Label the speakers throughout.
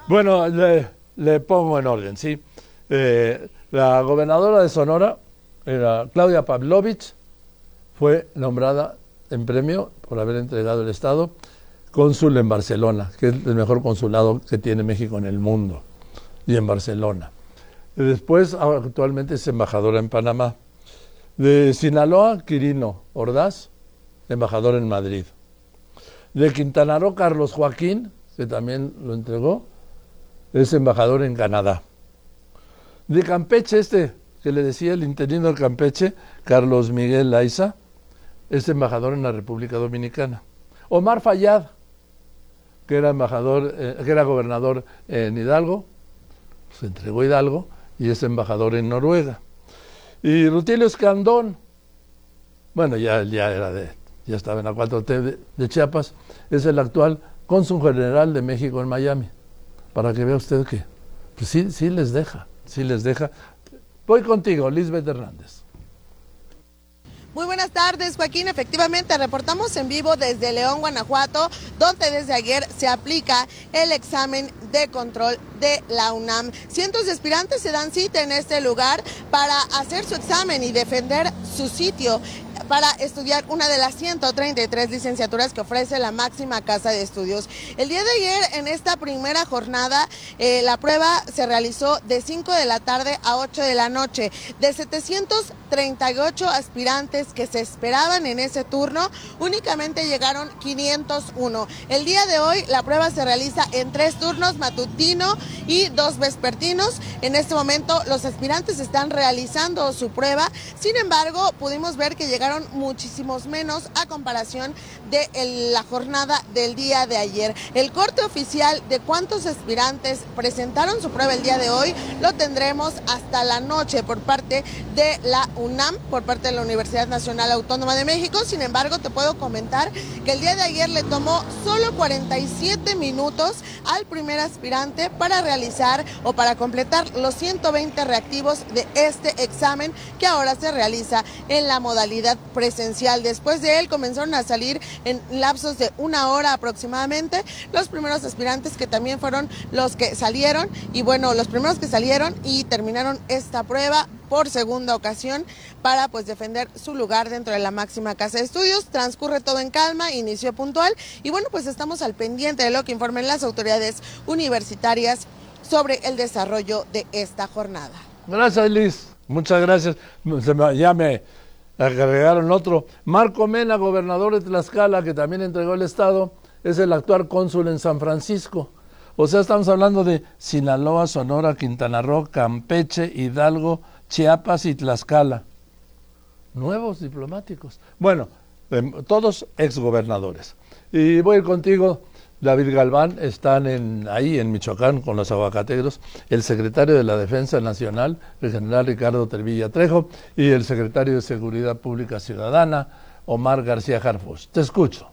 Speaker 1: Bueno, le pongo en orden, ¿sí? La gobernadora de Sonora, era Claudia Pavlovich, fue nombrada en premio por haber entregado el Estado cónsul en Barcelona, que es el mejor consulado que tiene México en el mundo, y en Barcelona. Después, actualmente es embajadora en Panamá. De Sinaloa, Quirino Ordaz, embajador en Madrid. De Quintana Roo, Carlos Joaquín, que también lo entregó, es embajador en Canadá. De Campeche, que le decía el interino del Campeche, Carlos Miguel Laiza, es embajador en la República Dominicana. Omar Fayad, que era gobernador en Hidalgo, se entregó Hidalgo y es embajador en Noruega. Y Rutilio Escandón, bueno, ya estaba en la 4T de Chiapas, es el actual cónsul general de México en Miami. Para que vea usted que pues sí les deja. Voy contigo, Lisbeth Hernández.
Speaker 2: Muy buenas tardes, Joaquín. Efectivamente, reportamos en vivo desde León, Guanajuato, donde desde ayer se aplica el examen de control de la UNAM. Cientos de aspirantes se dan cita en este lugar para hacer su examen y defender su sitio para estudiar una de las 133 licenciaturas que ofrece la máxima casa de estudios. El día de ayer, en esta primera jornada, la prueba se realizó de 5 de la tarde a 8 de la noche. De 738 aspirantes que se esperaban en ese turno, únicamente llegaron 501. El día de hoy, la prueba se realiza en 3 turnos, matutino y 2 vespertinos. En este momento, los aspirantes están realizando su prueba. Sin embargo, pudimos ver que llegaron muchísimos menos a comparación de la jornada del día de ayer. El corte oficial de cuántos aspirantes presentaron su prueba el día de hoy lo tendremos hasta la noche por parte de la UNAM, por parte de la Universidad Nacional Autónoma de México. Sin embargo, te puedo comentar que el día de ayer le tomó solo 47 minutos al primer aspirante para realizar o para completar los 120 reactivos de este examen que ahora se realiza en la modalidad presencial. Después de él comenzaron a salir en lapsos de 1 hora aproximadamente los primeros aspirantes, que también fueron los que salieron, y bueno, los primeros que salieron y terminaron esta prueba por segunda ocasión para pues defender su lugar dentro de la máxima casa de estudios. Transcurre todo en calma, inició puntual y bueno, pues estamos al pendiente de lo que informen las autoridades universitarias sobre el desarrollo de esta jornada.
Speaker 1: Gracias, Liz. Muchas gracias. Ya me agregaron otro. Marco Mena, gobernador de Tlaxcala, que también entregó el Estado, es el actual cónsul en San Francisco. O sea, estamos hablando de Sinaloa, Sonora, Quintana Roo, Campeche, Hidalgo, Chiapas y Tlaxcala. Nuevos diplomáticos. Bueno, todos exgobernadores. Y voy a ir contigo, David Galván. Están ahí en Michoacán con los aguacateros, el secretario de la Defensa Nacional, el general Ricardo Tervilla Trejo, y el secretario de Seguridad Pública Ciudadana, Omar García Harfuch. Te escucho.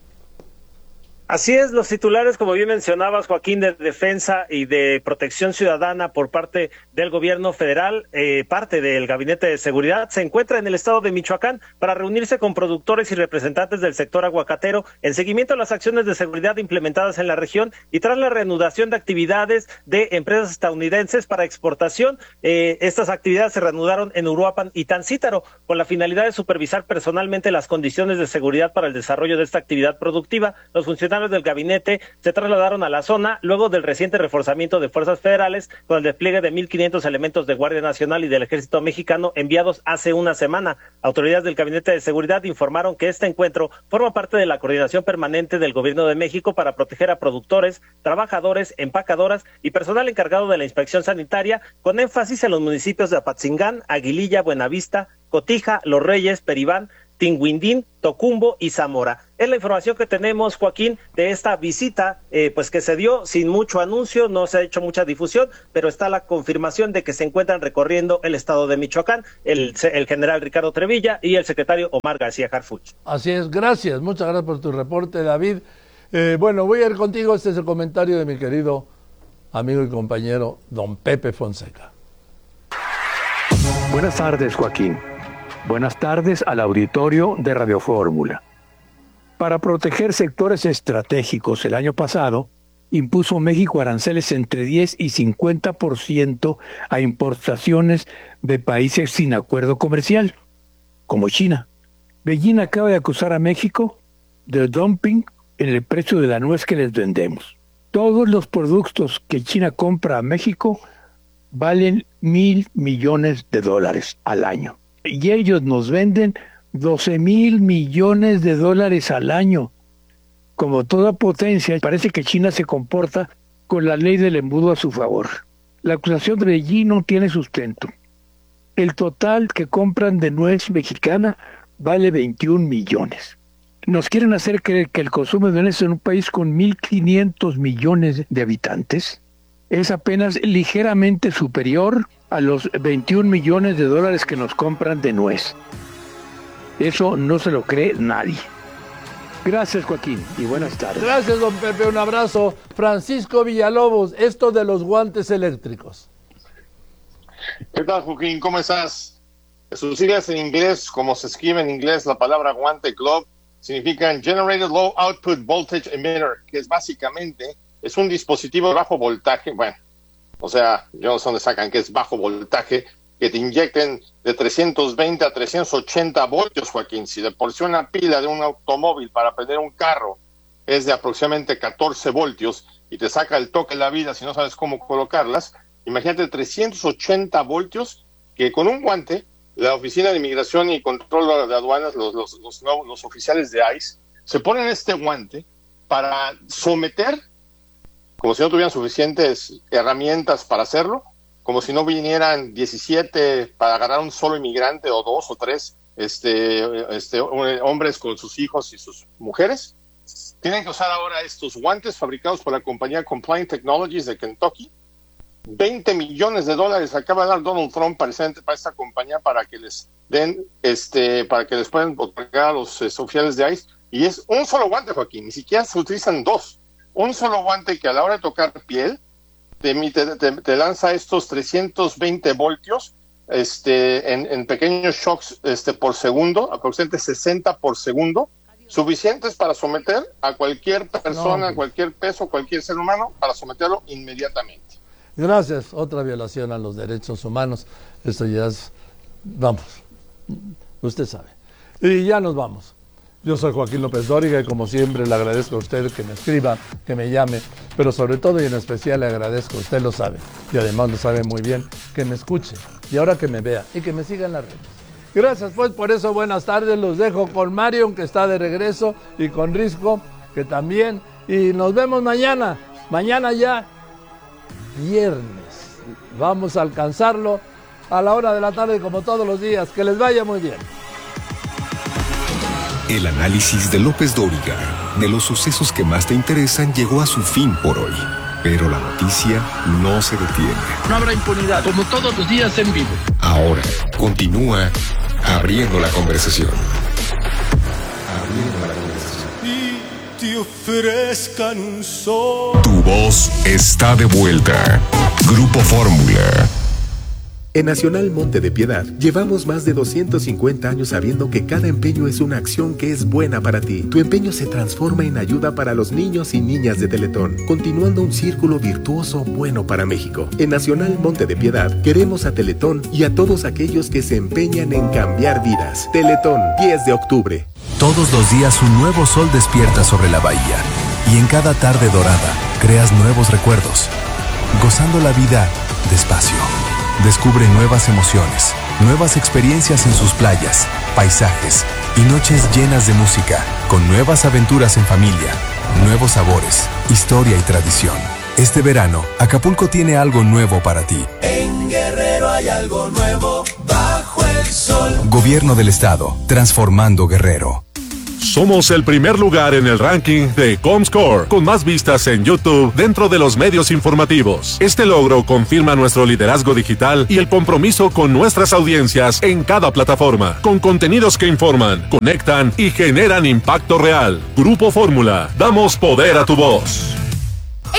Speaker 3: Así es, los titulares, como bien mencionabas, Joaquín, de Defensa y de Protección Ciudadana por parte del gobierno federal, parte del Gabinete de Seguridad, se encuentra en el estado de Michoacán para reunirse con productores y representantes del sector aguacatero en seguimiento a las acciones de seguridad implementadas en la región y tras la reanudación de actividades de empresas estadounidenses para exportación. Estas actividades se reanudaron en Uruapan y Tancítaro con la finalidad de supervisar personalmente las condiciones de seguridad para el desarrollo de esta actividad productiva. Los funcionarios del gabinete se trasladaron a la zona luego del reciente reforzamiento de fuerzas federales con el despliegue de 1,500 elementos de Guardia Nacional y del Ejército Mexicano enviados hace una semana. Autoridades del Gabinete de Seguridad informaron que este encuentro forma parte de la coordinación permanente del Gobierno de México para proteger a productores, trabajadores, empacadoras y personal encargado de la inspección sanitaria, con énfasis en los municipios de Apatzingán, Aguililla, Buenavista, Cotija, Los Reyes, Peribán, Tinguindín, Tocumbo y Zamora. Es la información que tenemos, Joaquín, de esta visita, pues que se dio sin mucho anuncio, no se ha hecho mucha difusión, pero está la confirmación de que se encuentran recorriendo el estado de Michoacán, el general Ricardo Tervilla y el secretario Omar García Harfuch.
Speaker 1: Así es, gracias, muchas gracias por tu reporte, David. Bueno, voy a ir contigo, este es el comentario de mi querido amigo y compañero, don Pepe Fonseca.
Speaker 4: Buenas tardes, Joaquín. Buenas tardes al auditorio de Radio Fórmula. Para proteger sectores estratégicos el año pasado, impuso México aranceles entre 10 y 50% a importaciones de países sin acuerdo comercial, como China. Beijing acaba de acusar a México de dumping en el precio de la nuez que les vendemos. Todos los productos que China compra a México valen $1,000 millones al año. Y ellos nos venden $12,000 millones al año. Como toda potencia, parece que China se comporta con la ley del embudo a su favor. La acusación de Beijing no tiene sustento. El total que compran de nuez mexicana vale 21 millones. Nos quieren hacer creer que el consumo de nuez en un país con 1.500 millones de habitantes es apenas ligeramente superior a los 21 millones de dólares que nos compran de nuez. Eso no se lo cree nadie. Gracias, Joaquín, y buenas tardes.
Speaker 1: Gracias, don Pepe, un abrazo. Francisco Villalobos, esto de los guantes eléctricos.
Speaker 5: ¿Qué tal, Joaquín? ¿Cómo estás? Sus siglas en inglés, como se escribe en inglés, la palabra guante glove, significan Generated Low Output Voltage Emitter, que es básicamente, es un dispositivo de bajo voltaje, bueno, o sea, yo no sé dónde sacan que es bajo voltaje, que te inyecten de 320 a 380 voltios, Joaquín. Si de por sí una pila de un automóvil para prender un carro es de aproximadamente 14 voltios y te saca el toque de la vida si no sabes cómo colocarlas, imagínate 380 voltios que con un guante, la Oficina de Inmigración y Control de Aduanas, los oficiales de ICE, se ponen este guante para someter, como si no tuvieran suficientes herramientas para hacerlo, como si no vinieran 17 para agarrar un solo inmigrante o 2 o 3 hombres con sus hijos y sus mujeres. Tienen que usar ahora estos guantes fabricados por la compañía Compliant Technologies de Kentucky. $20 millones acaba de dar Donald Trump para esta compañía para que les den, para que les puedan otorgar a los oficiales de ICE. Y es un solo guante, Joaquín, ni siquiera se utilizan dos. Un solo guante que a la hora de tocar piel te lanza estos 320 voltios en pequeños shocks por segundo, aproximadamente 60 por segundo, suficientes para someter a cualquier persona, cualquier peso, cualquier ser humano, para someterlo inmediatamente.
Speaker 1: Gracias. Otra violación a los derechos humanos. Esto ya es... Vamos, usted sabe. Y ya nos vamos. Yo soy Joaquín López Dóriga y como siempre le agradezco a usted que me escriba, que me llame, pero sobre todo y en especial le agradezco, usted lo sabe, y además lo sabe muy bien, que me escuche y ahora que me vea y que me siga en las redes. Gracias pues por eso, buenas tardes, los dejo con Marion que está de regreso y con Risco que también, y nos vemos mañana ya viernes, vamos a alcanzarlo a la hora de la tarde como todos los días, que les vaya muy bien.
Speaker 6: El análisis de López Dóriga de los sucesos que más te interesan llegó a su fin por hoy. Pero la noticia no se detiene.
Speaker 7: No habrá impunidad, como todos los días en vivo.
Speaker 6: Ahora, continúa abriendo la conversación.
Speaker 8: Y te ofrezcan un sol.
Speaker 6: Tu voz está de vuelta. Grupo Fórmula.
Speaker 9: En Nacional Monte de Piedad, llevamos más de 250 años sabiendo que cada empeño es una acción que es buena para ti. Tu empeño se transforma en ayuda para los niños y niñas de Teletón, continuando un círculo virtuoso bueno para México. En Nacional Monte de Piedad, queremos a Teletón y a todos aquellos que se empeñan en cambiar vidas. Teletón, 10 de octubre.
Speaker 10: Todos los días un nuevo sol despierta sobre la bahía y en cada tarde dorada creas nuevos recuerdos, gozando la vida despacio. Descubre nuevas emociones, nuevas experiencias en sus playas, paisajes y noches llenas de música, con nuevas aventuras en familia, nuevos sabores, historia y tradición. Este verano, Acapulco tiene algo nuevo para ti.
Speaker 8: En Guerrero hay algo nuevo bajo el sol.
Speaker 10: Gobierno del Estado, transformando Guerrero.
Speaker 11: Somos el primer lugar en el ranking de Comscore, con más vistas en YouTube dentro de los medios informativos. Este logro confirma nuestro liderazgo digital y el compromiso con nuestras audiencias en cada plataforma, con contenidos que informan, conectan y generan impacto real. Grupo Fórmula, damos poder a tu voz.
Speaker 12: Este regreso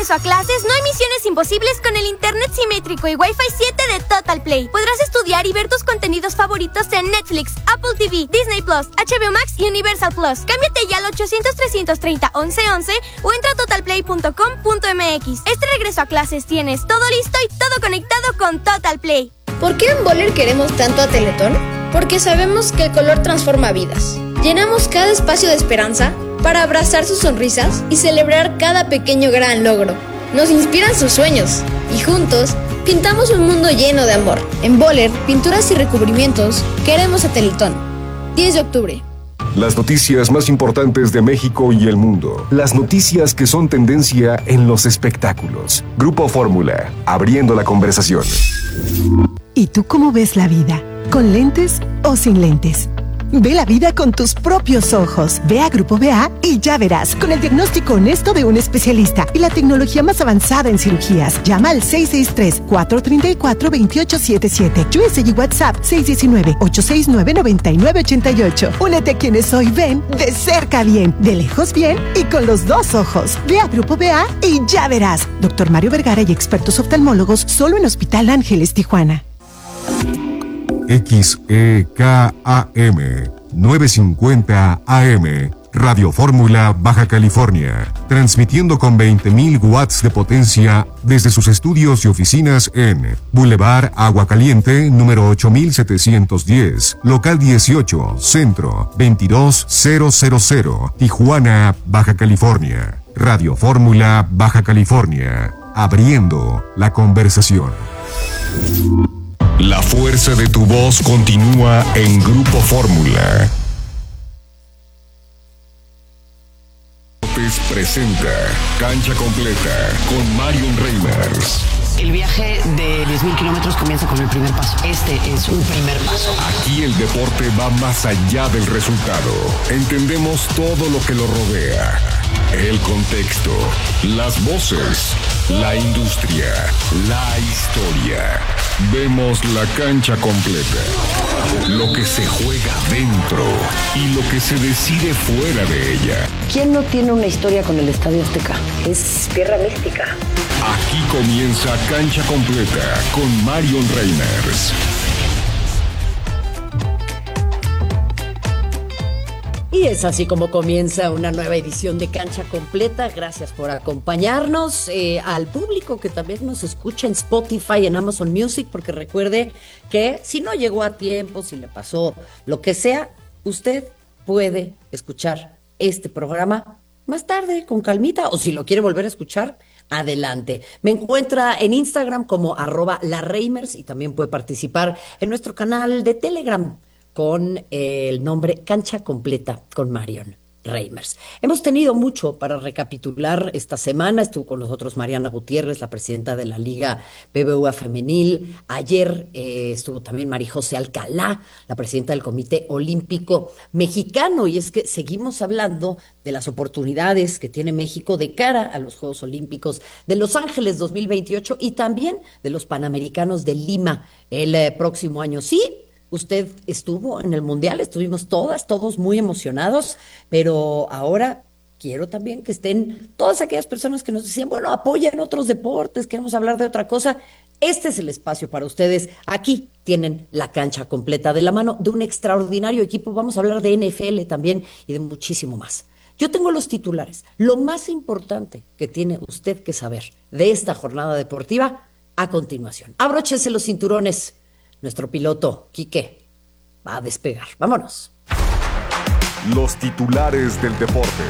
Speaker 12: regreso a clases, no hay misiones imposibles con el internet simétrico y Wi-Fi 7 de Total Play. Podrás estudiar y ver tus contenidos favoritos en Netflix, Apple TV, Disney Plus, HBO Max y Universal Plus. Cámbiate ya al 800-330-1111 o entra a totalplay.com.mx. Este regreso a clases tienes todo listo y todo conectado con Total Play.
Speaker 13: ¿Por qué en Boller queremos tanto a Teletón? Porque sabemos que el color transforma vidas. Llenamos cada espacio de esperanza para abrazar sus sonrisas y celebrar cada pequeño gran logro. Nos inspiran sus sueños y juntos pintamos un mundo lleno de amor. En Boller, pinturas y recubrimientos, queremos a Teletón. 10 de octubre.
Speaker 6: Las noticias más importantes de México y el mundo. Las noticias que son tendencia en los espectáculos. Grupo Fórmula, abriendo la conversación.
Speaker 14: ¿Y tú cómo ves la vida? ¿Con lentes o sin lentes? Ve la vida con tus propios ojos. Ve a Grupo BA y ya verás, con el diagnóstico honesto de un especialista y la tecnología más avanzada en cirugías. Llama al 663-434-2877. USA y WhatsApp 619-869-9988. Únete a quienes hoy ven de cerca bien, de lejos bien y con los dos ojos. Ve a Grupo BA y ya verás. Dr. Mario Vergara y expertos oftalmólogos solo en Hospital Ángeles, Tijuana.
Speaker 15: XEKAM 950 AM Radio Fórmula, Baja California, transmitiendo con 20.000 watts de potencia desde sus estudios y oficinas en Boulevard Agua Caliente, número 8710, local 18, centro 22000, Tijuana, Baja California. Radio Fórmula, Baja California, abriendo la conversación.
Speaker 6: La fuerza de tu voz continúa en Grupo Fórmula. Presenta Cancha Completa con Marion Reimers.
Speaker 16: El viaje de 10.000 kilómetros comienza con el primer paso. Este es un primer paso.
Speaker 6: Aquí el deporte va más allá del resultado. Entendemos todo lo que lo rodea. El contexto, las voces, la industria, la historia. Vemos la cancha completa. Lo que se juega dentro y lo que se decide fuera de ella.
Speaker 16: ¿Quién no tiene una historia con el Estadio Azteca? Es tierra mística.
Speaker 6: Aquí comienza Cancha Completa con Marion Reimers.
Speaker 16: Y es así como comienza una nueva edición de Cancha Completa. Gracias por acompañarnos. Al público que también nos escucha en Spotify, en Amazon Music, porque recuerde que si no llegó a tiempo, si le pasó lo que sea, usted puede escuchar este programa más tarde, con calmita, o si lo quiere volver a escuchar, adelante. Me encuentra en Instagram como @lareimers y también puede participar en nuestro canal de Telegram con el nombre Cancha Completa con Marion Reimers. Hemos tenido mucho para recapitular esta semana. Estuvo con nosotros Mariana Gutiérrez, la presidenta de la Liga BBVA Femenil. Ayer estuvo también María José Alcalá, la presidenta del Comité Olímpico Mexicano. Y es que seguimos hablando de las oportunidades que tiene México de cara a los Juegos Olímpicos de Los Ángeles 2028 y también de los Panamericanos de Lima el próximo año. Sí, usted estuvo en el Mundial, estuvimos todos muy emocionados, pero ahora quiero también que estén todas aquellas personas que nos decían, bueno, apoyan otros deportes, queremos hablar de otra cosa. Este es el espacio para ustedes. Aquí tienen la Cancha Completa de la mano de un extraordinario equipo. Vamos a hablar de NFL también y de muchísimo más. Yo tengo los titulares. Lo más importante que tiene usted que saber de esta jornada deportiva a continuación. Abróchense los cinturones. Nuestro piloto, Quique, va a despegar. Vámonos.
Speaker 6: Los titulares del deporte.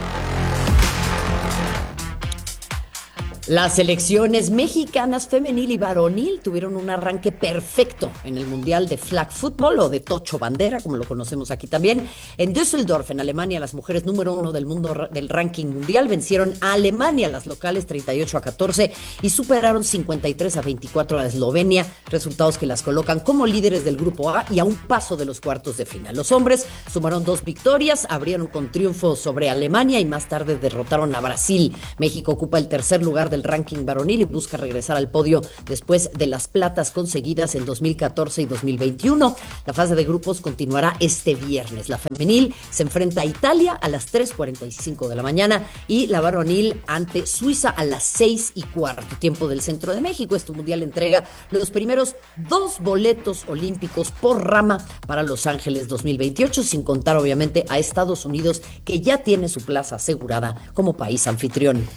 Speaker 16: Las selecciones mexicanas femenil y varonil tuvieron un arranque perfecto en el Mundial de Flag Football o de Tocho Bandera, como lo conocemos aquí también. En Düsseldorf, en Alemania, las mujeres número 1 del mundo del ranking mundial vencieron a Alemania, las locales 38-14 y superaron 53-24 a Eslovenia, resultados que las colocan como líderes del grupo A y a un paso de los cuartos de final. Los hombres sumaron 2 victorias, abrieron con triunfo sobre Alemania y más tarde derrotaron a Brasil. México ocupa el tercer lugar de del ranking varonil y busca regresar al podio después de las platas conseguidas en 2014 y 2021. La fase de grupos continuará este viernes. La femenil se enfrenta a Italia a las 3:45 de la mañana y la varonil ante Suiza a las 6:15, tiempo del centro de México. Este mundial entrega los primeros 2 boletos olímpicos por rama para Los Ángeles 2028, sin contar obviamente a Estados Unidos, que ya tiene su plaza asegurada como país anfitrión.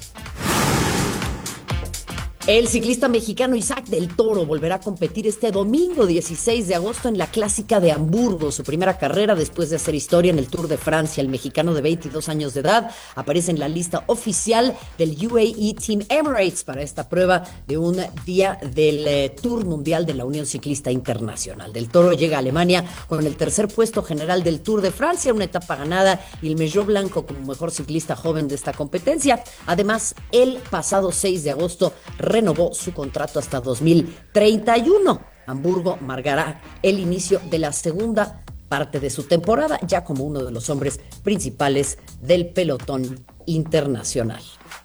Speaker 16: El ciclista mexicano Isaac del Toro volverá a competir este domingo 16 de agosto en la Clásica de Hamburgo, su primera carrera después de hacer historia en el Tour de Francia. El mexicano de 22 años de edad aparece en la lista oficial del UAE Team Emirates para esta prueba de un día del Tour Mundial de la Unión Ciclista Internacional. Del Toro llega a Alemania con el tercer puesto general del Tour de Francia, una etapa ganada y el Maillot Blanco como mejor ciclista joven de esta competencia. Además, el pasado 6 de agosto renovó su contrato hasta 2031. Hamburgo marcará el inicio de la segunda parte de su temporada, ya como uno de los hombres principales del pelotón internacional.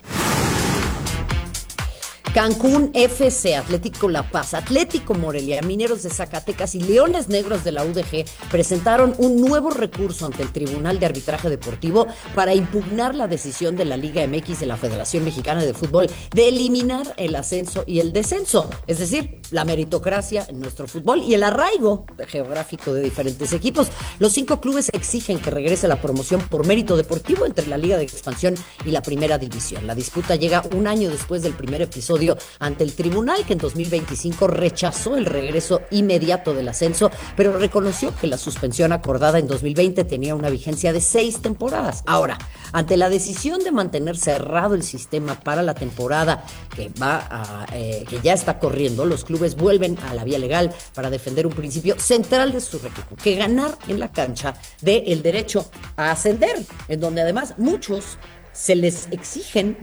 Speaker 16: Cancún FC, Atlético La Paz, Atlético Morelia, Mineros de Zacatecas y Leones Negros de la UDG presentaron un nuevo recurso ante el Tribunal de Arbitraje Deportivo para impugnar la decisión de la Liga MX de la Federación Mexicana de Fútbol de eliminar el ascenso y el descenso, es decir, la meritocracia en nuestro fútbol y el arraigo geográfico de diferentes equipos. Los 5 clubes exigen que regrese la promoción por mérito deportivo entre la Liga de Expansión y la Primera División. La disputa llega un año después del primer episodio ante el tribunal, que en 2025 rechazó el regreso inmediato del ascenso, pero reconoció que la suspensión acordada en 2020 tenía una vigencia de 6 temporadas. Ahora, ante la decisión de mantener cerrado el sistema para la temporada que ya está corriendo, los clubes vuelven a la vía legal para defender un principio central de su reclamo, que ganar en la cancha del derecho a ascender, en donde además muchos se les exigen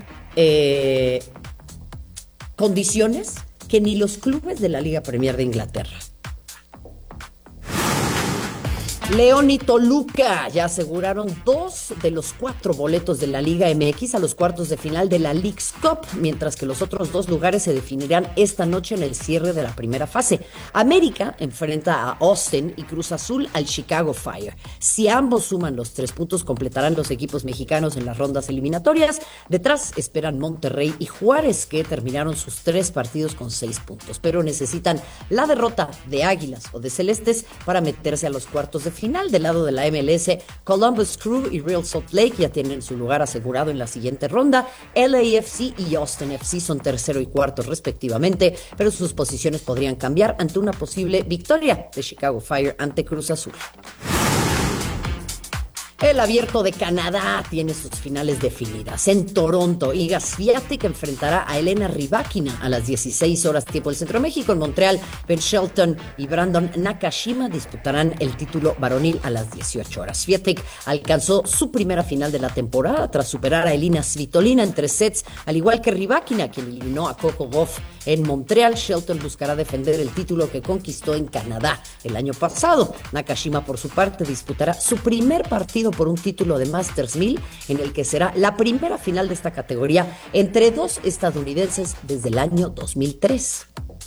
Speaker 16: condiciones que ni los clubes de la Liga Premier de Inglaterra. León y Toluca ya aseguraron 2 de los 4 boletos de la Liga MX a los cuartos de final de la Leagues Cup, mientras que los otros 2 lugares se definirán esta noche en el cierre de la primera fase. América enfrenta a Austin y Cruz Azul al Chicago Fire. Si ambos suman los 3 puntos, completarán los equipos mexicanos en las rondas eliminatorias. Detrás esperan Monterrey y Juárez, que terminaron sus 3 partidos con 6 puntos, pero necesitan la derrota de Águilas o de Celestes para meterse a los cuartos de final. Del lado de la MLS, Columbus Crew y Real Salt Lake ya tienen su lugar asegurado en la siguiente ronda. LAFC y Austin FC son tercero y cuarto respectivamente, pero sus posiciones podrían cambiar ante una posible victoria de Chicago Fire ante Cruz Azul. El Abierto de Canadá tiene sus finales definidas. En Toronto, Iga Swiatek enfrentará a Elena Rybakina a las 16 horas tiempo del Centro de México. En Montreal, Ben Shelton y Brandon Nakashima disputarán el título varonil a las 18 horas. Swiatek alcanzó su primera final de la temporada tras superar a Elina Svitolina en 3 sets, al igual que Rybakina, quien eliminó a Coco Gauff en Montreal. Shelton buscará defender el título que conquistó en Canadá el año pasado. Nakashima, por su parte, disputará su primer partido por un título de Masters 1000, en el que será la primera final de esta categoría entre 2 estadounidenses desde el año 2003.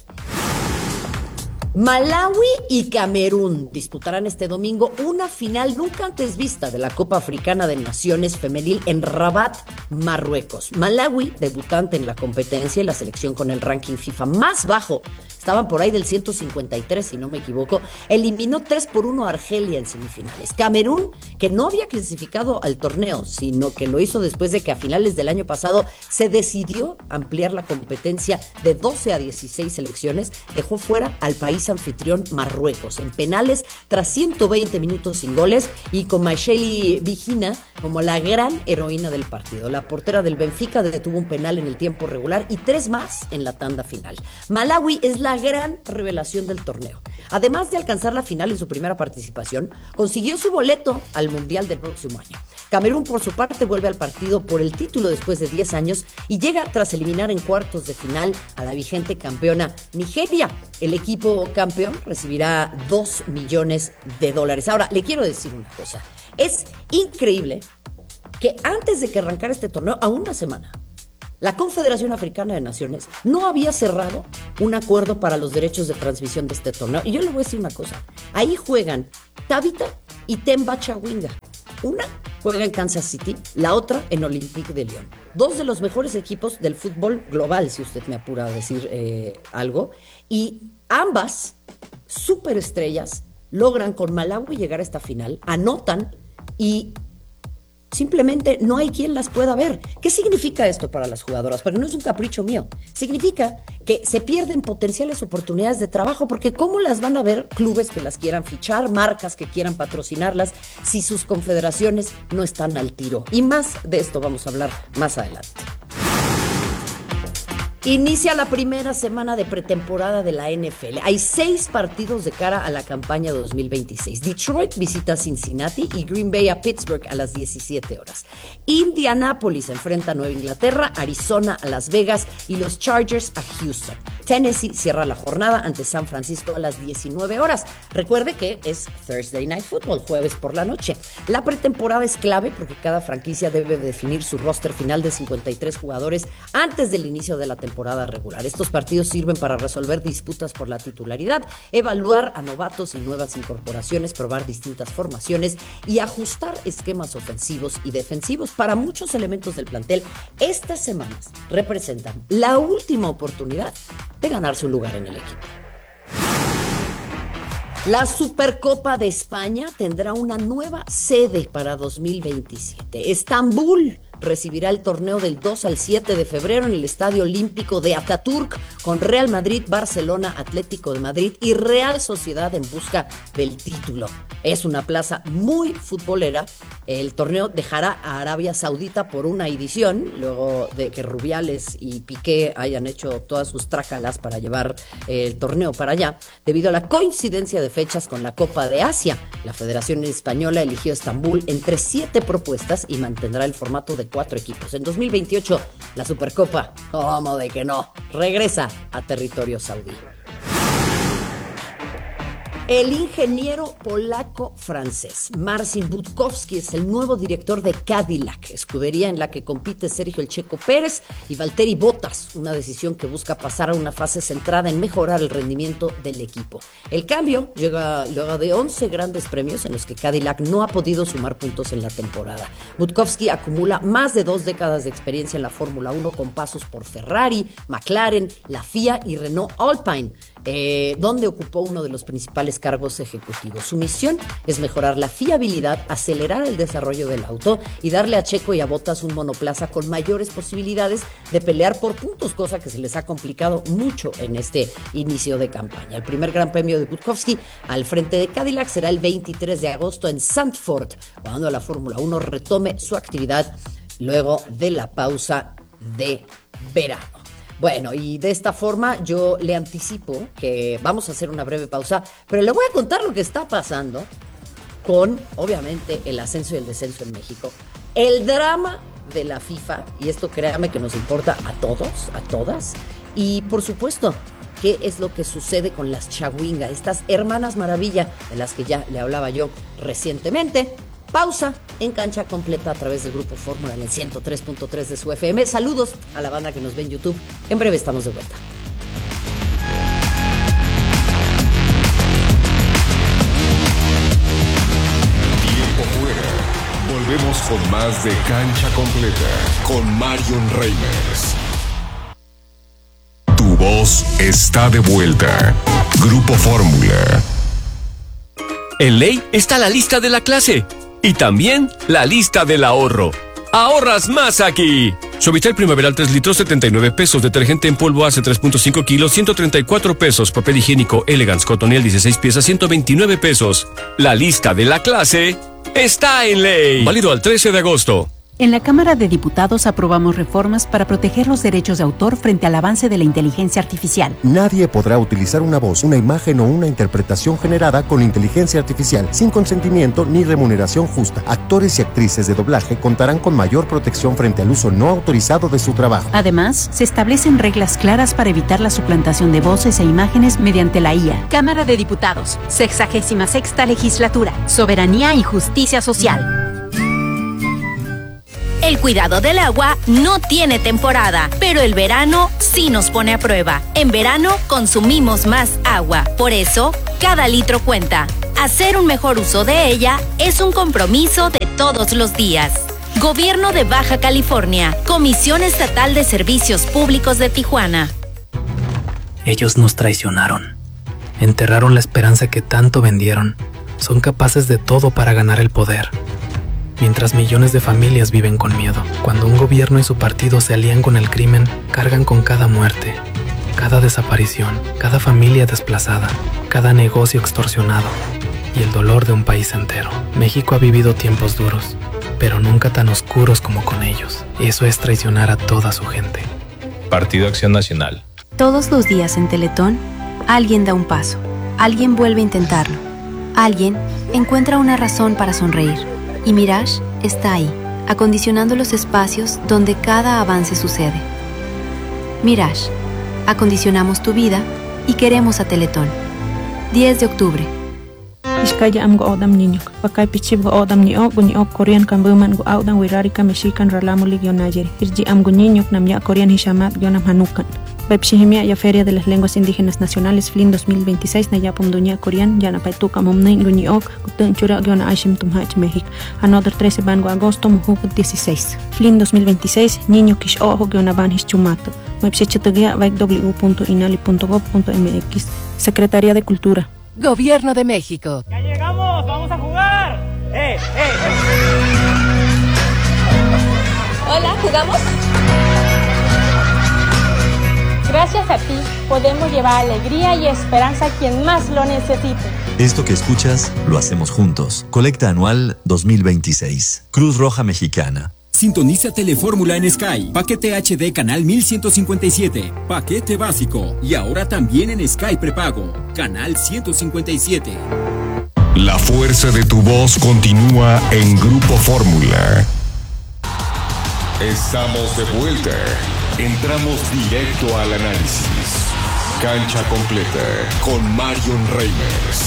Speaker 16: Malawi y Camerún disputarán este domingo una final nunca antes vista de la Copa Africana de Naciones Femenil en Rabat, Marruecos. Malawi, debutante en la competencia y la selección con el ranking FIFA más bajo, estaban por ahí del 153 si no me equivoco, eliminó 3-1 a Argelia en semifinales. Camerún, que no había clasificado al torneo, sino que lo hizo después de que a finales del año pasado se decidió ampliar la competencia de 12 a 16 selecciones, dejó fuera al país anfitrión Marruecos en penales tras 120 minutos sin goles y con Maisheli Vigina como la gran heroína del partido. La portera del Benfica detuvo un penal en el tiempo regular y 3 más en la tanda final. Malawi es la gran revelación del torneo. Además de alcanzar la final en su primera participación, consiguió su boleto al Mundial del próximo año. Camerún, por su parte, vuelve al partido por el título después de 10 años y llega tras eliminar en cuartos de final a la vigente campeona Nigeria. El equipo campeón recibirá $2 millones. Ahora, le quiero decir una cosa. Es increíble que antes de que arrancara este torneo, a una semana, la Confederación Africana de Naciones no había cerrado un acuerdo para los derechos de transmisión de este torneo. Y yo le voy a decir una cosa, ahí juegan Tabitha y Themba Chawinga. Una juega en Kansas City, la otra en Olympique de Lyon. Dos de los mejores equipos del fútbol global, si usted me apura a decir algo. Y ambas superestrellas logran con Malawi llegar a esta final, anotan y simplemente no hay quien las pueda ver. ¿Qué significa esto para las jugadoras? Porque no es un capricho mío. Significa que se pierden potenciales oportunidades de trabajo, porque ¿cómo las van a ver clubes que las quieran fichar, marcas que quieran patrocinarlas, si sus confederaciones no están al tiro? Y más de esto vamos a hablar más adelante. Inicia la primera semana de pretemporada de la NFL. Hay 6 partidos de cara a la campaña 2026. Detroit visita Cincinnati y Green Bay a Pittsburgh a las 17 horas. Indianapolis enfrenta a Nueva Inglaterra, Arizona a Las Vegas y los Chargers a Houston. Tennessee cierra la jornada ante San Francisco a las 19 horas. Recuerde que es Thursday Night Football, jueves por la noche. La pretemporada es clave porque cada franquicia debe definir su roster final de 53 jugadores antes del inicio de la temporada regular. Estos partidos sirven para resolver disputas por la titularidad, evaluar a novatos y nuevas incorporaciones, probar distintas formaciones y ajustar esquemas ofensivos y defensivos. Para muchos elementos del plantel, estas semanas representan la última oportunidad de ganarse un lugar en el equipo. La Supercopa de España tendrá una nueva sede para 2027. Estambul recibirá el torneo del 2 al 7 de febrero en el Estadio Olímpico de Ataturk, con Real Madrid, Barcelona, Atlético de Madrid y Real Sociedad en busca del título. Es una plaza muy futbolera. El torneo dejará a Arabia Saudita por una edición, luego de que Rubiales y Piqué hayan hecho todas sus trácalas para llevar el torneo para allá, debido a la coincidencia de fechas con la Copa de Asia. La Federación Española eligió Estambul entre 7 propuestas y mantendrá el formato de 4 equipos. En 2028, la Supercopa, ¿cómo de que no?, regresa a territorio saudí. El ingeniero polaco-francés Marcin Budkowski es el nuevo director de Cadillac, escudería en la que compite Sergio El Checo Pérez y Valtteri Bottas, una decisión que busca pasar a una fase centrada en mejorar el rendimiento del equipo. El cambio llega luego de 11 grandes premios en los que Cadillac no ha podido sumar puntos en la temporada. Budkowski acumula más de 2 décadas de experiencia en la Fórmula 1 con pasos por Ferrari, McLaren, la FIA y Renault Alpine, donde ocupó uno de los principales cargos ejecutivos. Su misión es mejorar la fiabilidad, acelerar el desarrollo del auto y darle a Checo y a Bottas un monoplaza con mayores posibilidades de pelear por puntos, cosa que se les ha complicado mucho en este inicio de campaña. El primer gran premio de Budkowski al frente de Cadillac será el 23 de agosto en Zandvoort, cuando la Fórmula 1 retome su actividad luego de la pausa de verano. Bueno, y de esta forma yo le anticipo que vamos a hacer una breve pausa, pero le voy a contar lo que está pasando con, obviamente, el ascenso y el descenso en México. El drama de la FIFA, y esto créame que nos importa a todos, a todas, y por supuesto, qué es lo que sucede con las Chawinga, estas hermanas maravilla de las que ya le hablaba yo recientemente. Pausa en Cancha Completa a través del Grupo Fórmula en el 103.3 de su FM. Saludos a la banda que nos ve en YouTube. En breve estamos de vuelta.
Speaker 6: Tiempo fuera. Volvemos con más de Cancha Completa con Marion Reimers. Tu voz está de vuelta. Grupo Fórmula.
Speaker 17: En Ley está la lista de la clase. Y también la lista del ahorro. ¡Ahorras más aquí! Suavitel Primaveral 3 litros, 79 pesos. Detergente en polvo Ace 3.5 kilos, 134 pesos. Papel higiénico Elegance Cotonel 16 piezas, 129 pesos. La lista de la clase está en Ley. Válido al 13 de agosto.
Speaker 18: En la Cámara de Diputados aprobamos reformas para proteger los derechos de autor frente al avance de la inteligencia artificial.
Speaker 19: Nadie podrá utilizar una voz, una imagen o una interpretación generada con inteligencia artificial sin consentimiento ni remuneración justa. Actores y actrices de doblaje contarán con mayor protección frente al uso no autorizado de su trabajo.
Speaker 18: Además, se establecen reglas claras para evitar la suplantación de voces e imágenes mediante la IA.
Speaker 20: Cámara de Diputados, 66ª Legislatura, Soberanía y Justicia Social. El cuidado del agua no tiene temporada, pero el verano sí nos pone a prueba. En verano consumimos más agua. Por eso, cada litro cuenta. Hacer un mejor uso de ella es un compromiso de todos los días. Gobierno de Baja California, Comisión Estatal de Servicios Públicos de Tijuana.
Speaker 21: Ellos nos traicionaron. Enterraron la esperanza que tanto vendieron. Son capaces de todo para ganar el poder. Mientras millones de familias viven con miedo. Cuando un gobierno y su partido se alían con el crimen, cargan con cada muerte, cada desaparición, cada familia desplazada, cada negocio extorsionado y el dolor de un país entero. México ha vivido tiempos duros, pero nunca tan oscuros como con ellos. Eso es traicionar a toda su gente.
Speaker 22: Partido Acción Nacional.
Speaker 18: Todos los días en Teletón, alguien da un paso, alguien vuelve a intentarlo, alguien encuentra una razón para sonreír. Y Mirage está ahí, acondicionando los espacios donde cada avance sucede. Mirage, acondicionamos tu vida y queremos a Teletón. 10 de octubre.
Speaker 23: Iskaya am go odam niñok, pakay pichib go odam niok Korean kan buman go audan wirarika mexican ralamu ligionayeri. Irji am go niñok nam ya Korean hishamat gionam hanukan. Pepshihimia ya Feria de las Lenguas Indígenas Nacionales FLIN 2026 na yapum dunia Korean ya na paituka momnein guniok gutun chura giona aishim tumhach México. Another 13 bango agosto muhukut 16. FLIN 2026 niño kish ojo giona ban hischumato. Website www.inali.gov.mx. Secretaría de Cultura.
Speaker 24: Gobierno de México.
Speaker 25: ¡Ya llegamos! ¡Vamos a jugar!
Speaker 26: Hola, ¿jugamos? Gracias a ti podemos llevar alegría y esperanza a quien más lo necesite.
Speaker 27: Esto que escuchas lo hacemos juntos. Colecta anual 2026. Cruz Roja Mexicana.
Speaker 28: Sintoniza Telefórmula en Sky. Paquete HD canal 1157. Paquete básico. Y ahora también en Sky prepago. Canal 157.
Speaker 6: La fuerza de tu voz continúa en Grupo Fórmula. Estamos de vuelta. Entramos directo al análisis. Cancha completa con Marion Reimers.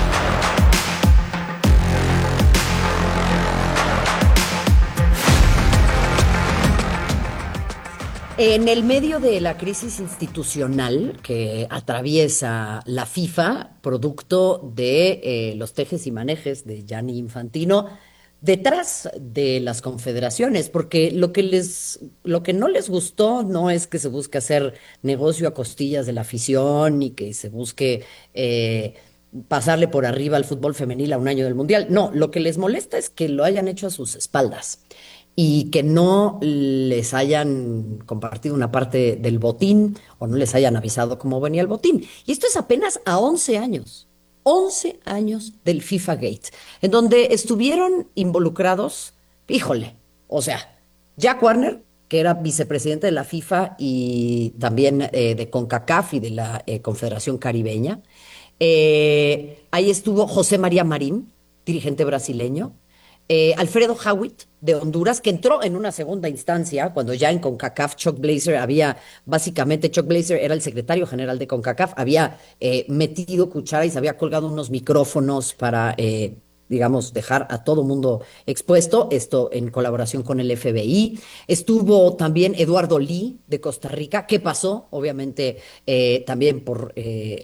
Speaker 16: En el medio de la crisis institucional que atraviesa la FIFA, producto de los tejes y manejes de Gianni Infantino, detrás de las confederaciones, porque lo que no les gustó no es que se busque hacer negocio a costillas de la afición ni que se busque pasarle por arriba al fútbol femenil a un año del Mundial. No, lo que les molesta es que lo hayan hecho a sus espaldas y que no les hayan compartido una parte del botín o no les hayan avisado cómo venía el botín. Y esto es apenas a 11 años. 11 años del FIFA Gate, en donde estuvieron involucrados, híjole, o sea, Jack Warner, que era vicepresidente de la FIFA y también de CONCACAF y de la Confederación Caribeña. Ahí estuvo José María Marín, dirigente brasileño. Alfredo Howitt, de Honduras, que entró en una segunda instancia, cuando ya en CONCACAF Chuck Blazer era el secretario general de CONCACAF, había metido cuchara y se había colgado unos micrófonos para, dejar a todo mundo expuesto, esto en colaboración con el FBI. Estuvo también Eduardo Lee, de Costa Rica. ¿Qué pasó? Obviamente también por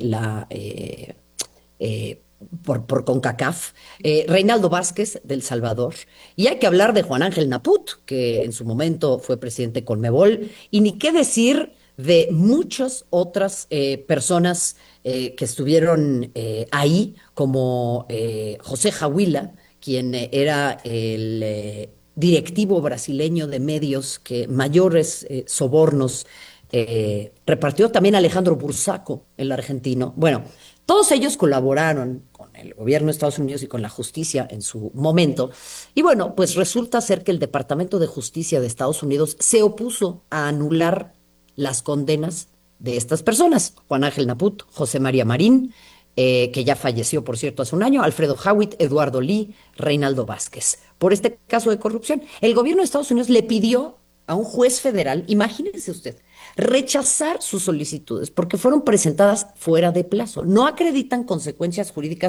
Speaker 16: por CONCACAF, Reinaldo Vázquez del Salvador, y hay que hablar de Juan Ángel Naput, que en su momento fue presidente de Conmebol, y ni qué decir de muchas otras personas que estuvieron ahí, como José Jahuila, quien era el directivo brasileño de medios que mayores sobornos repartió, también Alejandro Bursaco, el argentino. Bueno, todos ellos colaboraron con el gobierno de Estados Unidos y con la justicia en su momento. Y bueno, pues resulta ser que el Departamento de Justicia de Estados Unidos se opuso a anular las condenas de estas personas. Juan Ángel Naput, José María Marín, que ya falleció, por cierto, hace un año, Alfredo Howitt, Eduardo Lee, Reinaldo Vázquez, por este caso de corrupción. El gobierno de Estados Unidos le pidió a un juez federal, imagínense usted, rechazar sus solicitudes porque fueron presentadas fuera de plazo. No acreditan consecuencias jurídicas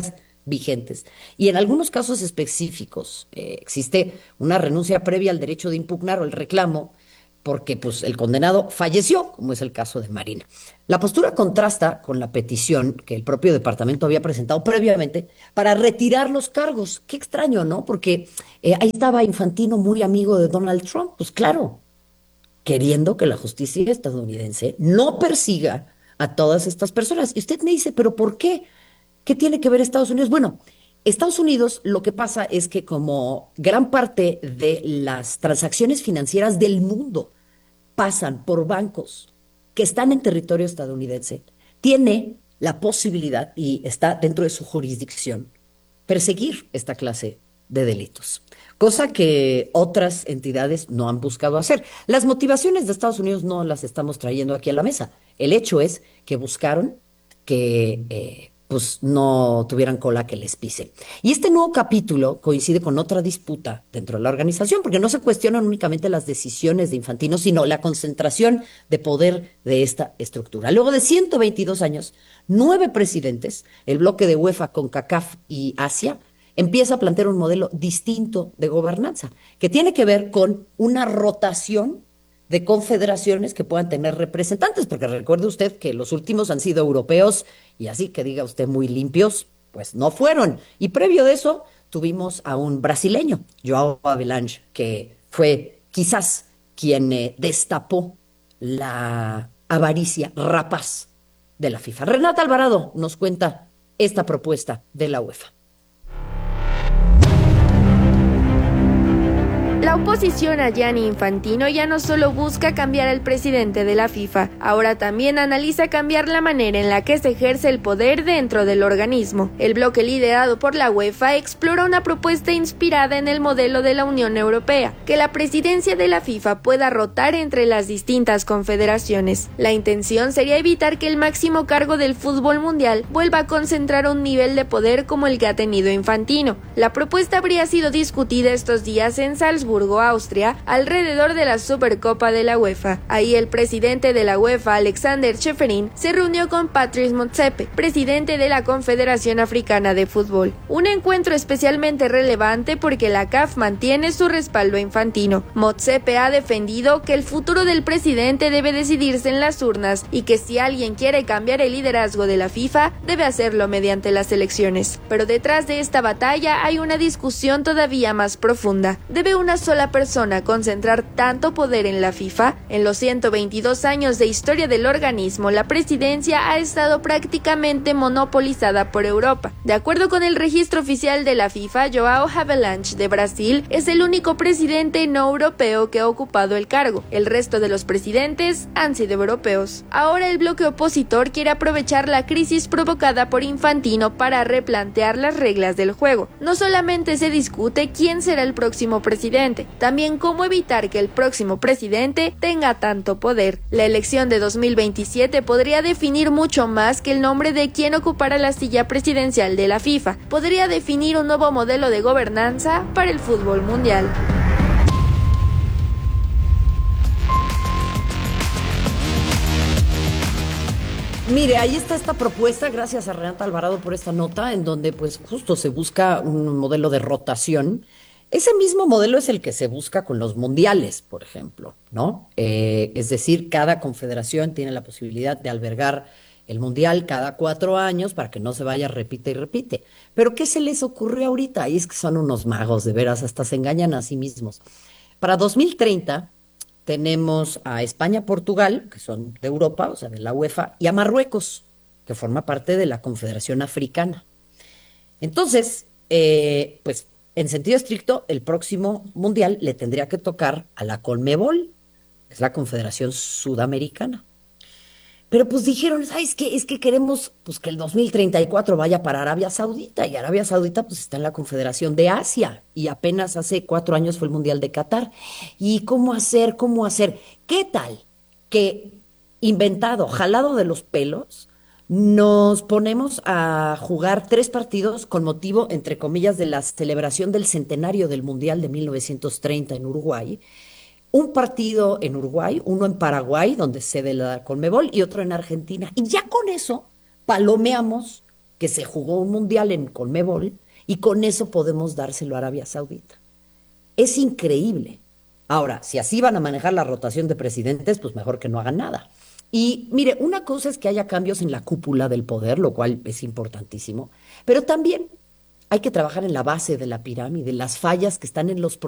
Speaker 16: vigentes. Y en algunos casos específicos existe una renuncia previa al derecho de impugnar o el reclamo porque pues, el condenado falleció, como es el caso de Marina. La postura contrasta con la petición que el propio departamento había presentado previamente para retirar los cargos. Qué extraño, ¿no? Porque ahí estaba Infantino, muy amigo de Donald Trump, pues claro, queriendo que la justicia estadounidense no persiga a todas estas personas. Y usted me dice, ¿pero por qué? ¿Qué tiene que ver Estados Unidos? Bueno, Estados Unidos lo que pasa es que como gran parte de las transacciones financieras del mundo pasan por bancos que están en territorio estadounidense, tiene la posibilidad, y está dentro de su jurisdicción, perseguir esta clase de delitos, cosa que otras entidades no han buscado hacer. Las motivaciones de Estados Unidos no las estamos trayendo aquí a la mesa. El hecho es que buscaron que pues no tuvieran cola que les pise. Y este nuevo capítulo coincide con otra disputa dentro de la organización, porque no se cuestionan únicamente las decisiones de Infantino, sino la concentración de poder de esta estructura. Luego de 122 años, 9 presidentes, el bloque de UEFA, CONCACAF y Asia, empieza a plantear un modelo distinto de gobernanza, que tiene que ver con una rotación de confederaciones que puedan tener representantes, porque recuerde usted que los últimos han sido europeos y así que diga usted muy limpios, pues no fueron. Y previo de eso tuvimos a un brasileño, João Havelange, que fue quizás quien destapó la avaricia rapaz de la FIFA. Renata Alvarado nos cuenta esta propuesta de la UEFA.
Speaker 1: La oposición a Gianni Infantino ya no solo busca cambiar al presidente de la FIFA, ahora también analiza cambiar la manera en la que se ejerce el poder dentro del organismo. El bloque liderado por la UEFA explora una propuesta inspirada en el modelo de la Unión Europea, que la presidencia de la FIFA pueda rotar entre las distintas confederaciones. La intención sería evitar que el máximo cargo del fútbol mundial vuelva a concentrar un nivel de poder como el que ha tenido Infantino. La propuesta habría sido discutida estos días en Salzburgo, Austria, alrededor de la Supercopa de la UEFA. Ahí el presidente de la UEFA, Alexander Ceferin, se reunió con Patrice Motsepe, presidente de la Confederación Africana de Fútbol. Un encuentro especialmente relevante porque la CAF mantiene su respaldo a Infantino. Motsepe ha defendido que el futuro del presidente debe decidirse en las urnas y que si alguien quiere cambiar el liderazgo de la FIFA, debe hacerlo mediante las elecciones. Pero detrás de esta batalla hay una discusión todavía más profunda. ¿Debe una sola persona concentrar tanto poder en la FIFA? En los 122 años de historia del organismo, la presidencia ha estado prácticamente monopolizada por Europa. De acuerdo con el registro oficial de la FIFA, João Havelange de Brasil es el único presidente no europeo que ha ocupado el cargo. El resto de los presidentes han sido europeos. Ahora el bloque opositor quiere aprovechar la crisis provocada por Infantino para replantear las reglas del juego. No solamente se discute quién será el próximo presidente, también cómo evitar que el próximo presidente tenga tanto poder. La elección de 2027 podría definir mucho más que el nombre de quien ocupará la silla presidencial de la FIFA. Podría definir un nuevo modelo de gobernanza para el fútbol mundial.
Speaker 16: Mire, ahí está esta propuesta, gracias a Renata Alvarado por esta nota, en donde pues justo se busca un modelo de rotación. Ese mismo modelo es el que se busca con los mundiales, por ejemplo, ¿no? Es decir, cada confederación tiene la posibilidad de albergar el mundial cada 4 años para que no se vaya repite y repite. Pero ¿qué se les ocurrió ahorita? Y es que son unos magos, de veras, hasta se engañan a sí mismos. Para 2030 tenemos a España, Portugal, que son de Europa, o sea, de la UEFA, y a Marruecos, que forma parte de la Confederación Africana. Entonces, pues, en sentido estricto, el próximo mundial le tendría que tocar a la Conmebol, que es la Confederación Sudamericana. Pero pues dijeron, ¿sabes qué? Es que queremos pues que el 2034 vaya para Arabia Saudita, y Arabia Saudita pues está en la Confederación de Asia, y apenas hace 4 años fue el Mundial de Qatar. ¿Y cómo hacer? ¿Qué tal que inventado, jalado de los pelos, nos ponemos a jugar 3 partidos con motivo, entre comillas, de la celebración del centenario del Mundial de 1930 en Uruguay? Un partido en Uruguay, uno en Paraguay, donde sede la Conmebol, y otro en Argentina. Y ya con eso palomeamos que se jugó un mundial en Conmebol y con eso podemos dárselo a Arabia Saudita. Es increíble. Ahora, si así van a manejar la rotación de presidentes, pues mejor que no hagan nada. Y mire, una cosa es que haya cambios en la cúpula del poder, lo cual es importantísimo, pero también hay que trabajar en la base de la pirámide, las fallas que están en los